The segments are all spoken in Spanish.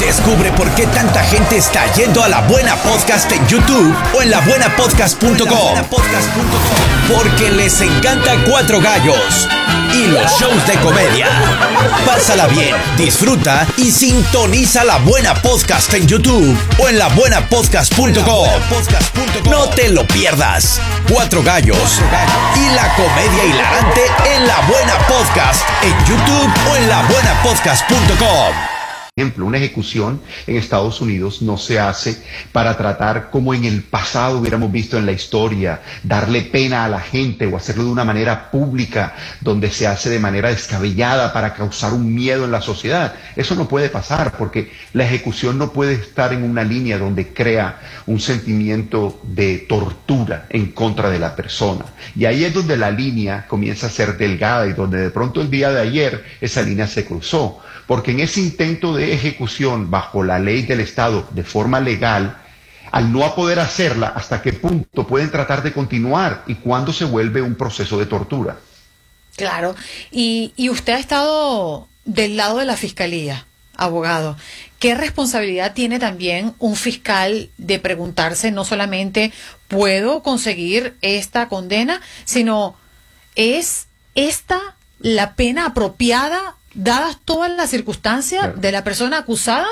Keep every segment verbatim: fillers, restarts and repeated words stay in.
Descubre por qué tanta gente está yendo a La Buena Podcast en YouTube o en la buena podcast punto com. Porque les encanta Cuatro Gallos y los shows de comedia. Pásala bien, disfruta y sintoniza La Buena Podcast en YouTube o en la buena podcast punto com. No te lo pierdas. Cuatro Gallos y la comedia hilarante en La Buena Podcast en YouTube o en la buena podcast punto com. Ejemplo, una ejecución en Estados Unidos no se hace para tratar, como en el pasado hubiéramos visto en la historia, darle pena a la gente o hacerlo de una manera pública, donde se hace de manera descabellada para causar un miedo en la sociedad. Eso no puede pasar, porque la ejecución no puede estar en una línea donde crea un sentimiento de tortura en contra de la persona. Y ahí es donde la línea comienza a ser delgada y donde de pronto el día de ayer esa línea se cruzó. Porque en ese intento de ejecución bajo la ley del Estado de forma legal, al no poder hacerla, ¿hasta qué punto pueden tratar de continuar y cuándo se vuelve un proceso de tortura? Claro, y, y usted ha estado del lado de la fiscalía, abogado. ¿Qué responsabilidad tiene también un fiscal de preguntarse no solamente puedo conseguir esta condena, sino es esta la pena apropiada dadas todas las circunstancias claro. de la persona acusada?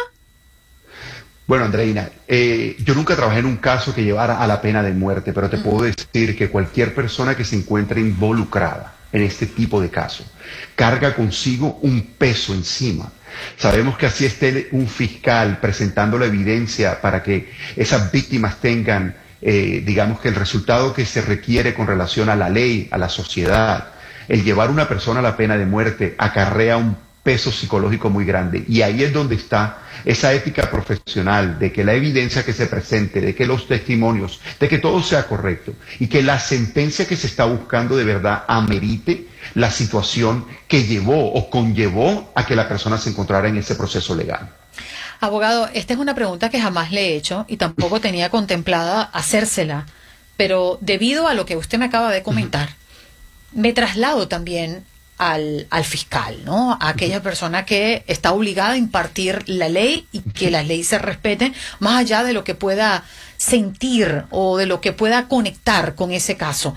Bueno, Andreina, eh, yo nunca trabajé en un caso que llevara a la pena de muerte, pero te uh-huh. puedo decir que cualquier persona que se encuentre involucrada en este tipo de casos carga consigo un peso encima. Sabemos que así esté un fiscal presentando la evidencia para que esas víctimas tengan, eh, digamos que el resultado que se requiere con relación a la ley, a la sociedad. El llevar a una persona a la pena de muerte acarrea un peso psicológico muy grande. Y ahí es donde está esa ética profesional de que la evidencia que se presente, de que los testimonios, de que todo sea correcto y que la sentencia que se está buscando de verdad amerite la situación que llevó o conllevó a que la persona se encontrara en ese proceso legal. Abogado, esta es una pregunta que jamás le he hecho y tampoco tenía contemplada hacérsela, pero debido a lo que usted me acaba de comentar, uh-huh. me traslado también al, al fiscal, ¿no? A aquella persona que está obligada a impartir la ley y que la ley se respete más allá de lo que pueda sentir o de lo que pueda conectar con ese caso.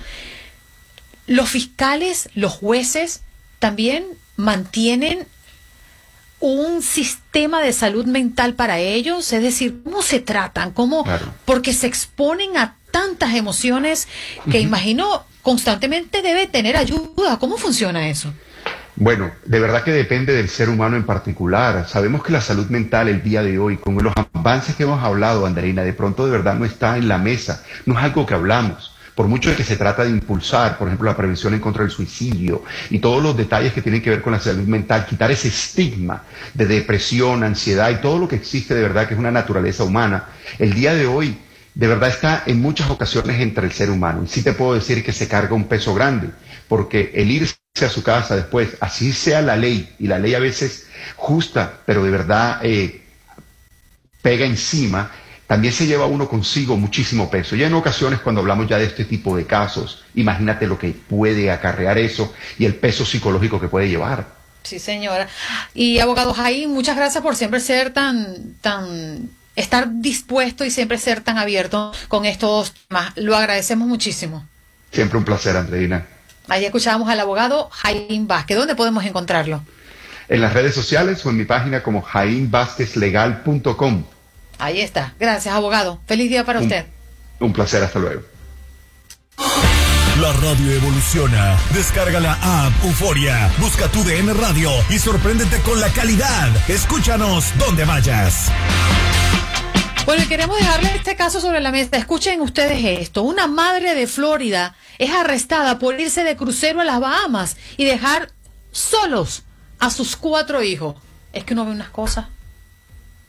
Los fiscales, los jueces, también mantienen un sistema de salud mental para ellos, es decir, ¿cómo se tratan? ¿Cómo? Claro. Porque se exponen a tantas emociones que uh-huh. imagino constantemente debe tener ayuda. ¿Cómo funciona eso? Bueno, de verdad que depende del ser humano en particular. Sabemos que la salud mental el día de hoy, con los avances que hemos hablado, Andreina, de pronto de verdad no está en la mesa, no es algo que hablamos. Por mucho de que se trata de impulsar, por ejemplo, la prevención en contra del suicidio y todos los detalles que tienen que ver con la salud mental, quitar ese estigma de depresión, ansiedad y todo lo que existe de verdad que es una naturaleza humana, el día de hoy de verdad está en muchas ocasiones entre el ser humano. Y sí te puedo decir que se carga un peso grande, porque el irse a su casa después, así sea la ley, y la ley a veces justa, pero de verdad eh, pega encima, también se lleva uno consigo muchísimo peso. Y en ocasiones cuando hablamos ya de este tipo de casos, imagínate lo que puede acarrear eso y el peso psicológico que puede llevar. Sí, señora. Y abogado Jaime, muchas gracias por siempre ser tan, tan, estar dispuesto y siempre ser tan abierto con estos temas. Lo agradecemos muchísimo. Siempre un placer, Andreina. Ahí escuchábamos al abogado Jaime Vázquez. ¿Dónde podemos encontrarlo? En las redes sociales o en mi página como jaime vázquez legal punto com. Ahí está. Gracias, abogado. Feliz día para un, usted. Un placer. Hasta luego. La radio evoluciona. Descarga la app Euforia. Busca tu D N Radio y sorpréndete con la calidad. Escúchanos donde vayas. Bueno, y queremos dejarle este caso sobre la mesa. Escuchen ustedes esto. Una madre de Florida es arrestada por irse de crucero a las Bahamas y dejar solos a sus cuatro hijos. Es que uno ve unas cosas.